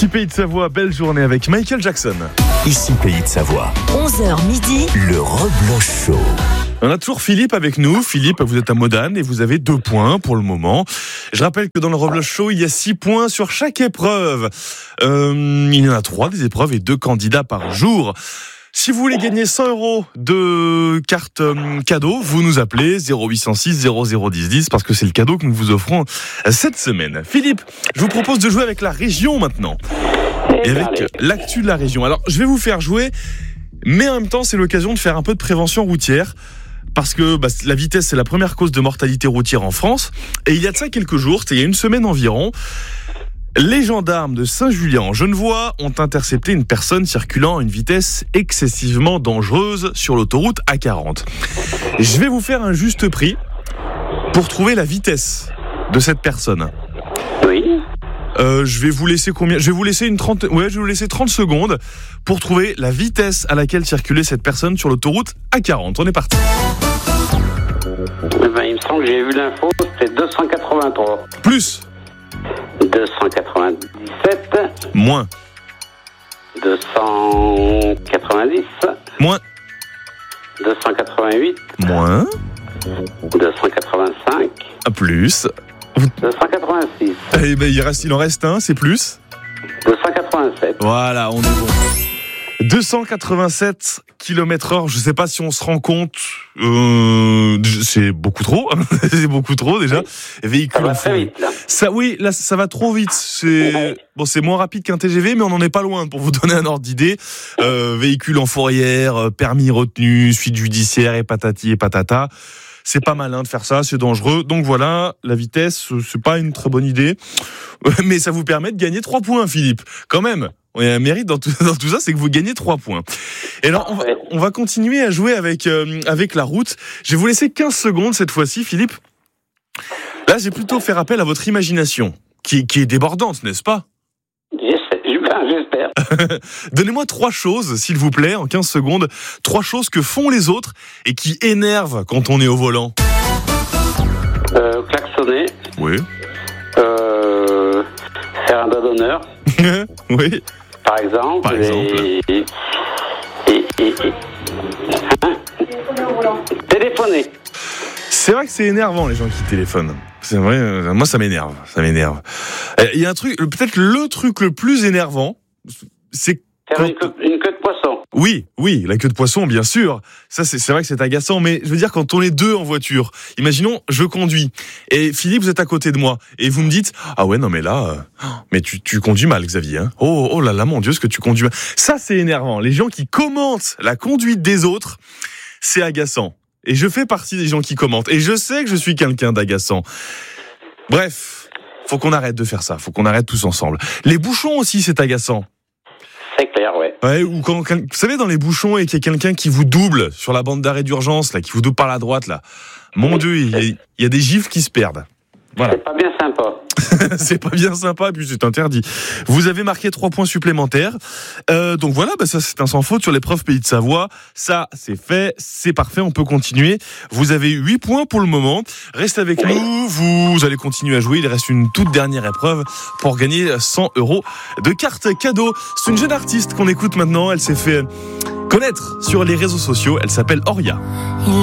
Ici Pays de Savoie, belle journée avec Michael Jackson. Ici Pays de Savoie. 11h midi. Le Rebloch Show. On a toujours Philippe avec nous. Philippe, vous êtes à Modane et vous avez 2 points pour le moment. Je rappelle que dans le Rebloch Show, il y a 6 points sur chaque épreuve. Il y en a 3 des épreuves et 2 candidats par jour. Si vous voulez gagner 100 € de carte cadeau, vous nous appelez 0806 0010 10 parce que c'est le cadeau que nous vous offrons cette semaine. Philippe, je vous propose de jouer avec la région maintenant. Et avec l'actu de la région. Alors, je vais vous faire jouer, mais en même temps, c'est l'occasion de faire un peu de prévention routière. Parce que la vitesse, c'est la première cause de mortalité routière en France. Et il y a de ça quelques jours, c'était il y a une semaine environ, les gendarmes de Saint-Julien en Genevois ont intercepté une personne circulant à une vitesse excessivement dangereuse sur l'autoroute A40. Je vais vous faire un juste prix pour trouver la vitesse de cette personne. Oui. Je vais vous laisser combien ? Je vais vous laisser 30 secondes pour trouver la vitesse à laquelle circulait cette personne sur l'autoroute A40. On est parti. Il me semble que j'ai vu l'info, c'était 283. Plus. 297. Moins. 290. Moins. 288. Moins. 285. Plus. 286. Eh ben, il en reste un, c'est plus. 287. Voilà, on est bon. 287 km/h, je sais pas si on se rend compte, c'est beaucoup trop, c'est beaucoup trop déjà. Véhicule ça va très vite, là. Ça va trop vite. C'est moins rapide qu'un TGV, mais on n'en est pas loin pour vous donner un ordre d'idée. Véhicule en fourrière, permis retenu, suite judiciaire et patati et patata. C'est pas malin de faire ça, c'est dangereux. Donc voilà, la vitesse, c'est pas une très bonne idée. Mais ça vous permet de gagner 3 points, Philippe. Quand même. Il y a un mérite dans tout ça, c'est que vous gagnez 3 points. Et alors, on va continuer à jouer avec la route. Je vais vous laisser 15 secondes cette fois-ci, Philippe. Là, j'ai plutôt fait appel à votre imagination, qui est débordante, n'est-ce pas ? J'espère. Donnez-moi 3 choses, s'il vous plaît, en 15 secondes. 3 choses que font les autres et qui énervent quand on est au volant. Klaxonner. Oui. Faire un doigt d'honneur. Oui. Par exemple. Téléphoner. C'est vrai que c'est énervant, les gens qui téléphonent. C'est vrai, moi ça m'énerve. Il y a un truc, peut-être le truc le plus énervant, c'est faire une queue de poisson. Oui, la queue de poisson, bien sûr. Ça, c'est vrai que c'est agaçant, mais je veux dire, quand on est 2 en voiture, imaginons, je conduis, et Philippe, vous êtes à côté de moi, et vous me dites, ah ouais, non mais là, mais tu conduis mal, Xavier, hein. Oh là là, mon Dieu, ce que tu conduis mal. Ça, c'est énervant. Les gens qui commentent la conduite des autres, c'est agaçant. Et je fais partie des gens qui commentent. Et je sais que je suis quelqu'un d'agaçant. Bref, faut qu'on arrête de faire ça. Faut qu'on arrête tous ensemble. Les bouchons aussi, c'est agaçant. C'est clair, ouais. Ouais, ou quand, vous savez, dans les bouchons, et qu'il y a quelqu'un qui vous double sur la bande d'arrêt d'urgence, là, qui vous double par la droite, là. Mon Dieu, il y a des gifles qui se perdent. Voilà. C'est pas bien sympa. C'est pas bien sympa, et puis c'est interdit. Vous avez marqué 3 points supplémentaires. Donc voilà, ça c'est un sans faute sur l'épreuve Pays de Savoie. Ça, c'est fait, c'est parfait, on peut continuer. Vous avez 8 points pour le moment. Restez avec nous, vous allez continuer à jouer. Il reste une toute dernière épreuve pour gagner 100 € de cartes cadeaux. C'est une jeune artiste qu'on écoute maintenant. Elle s'est fait connaître sur les réseaux sociaux. Elle s'appelle Oria.